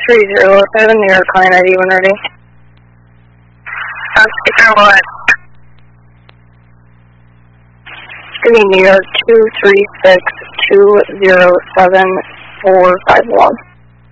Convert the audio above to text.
3007, New York client ID when ready. Speaker what? New York 236-207-451.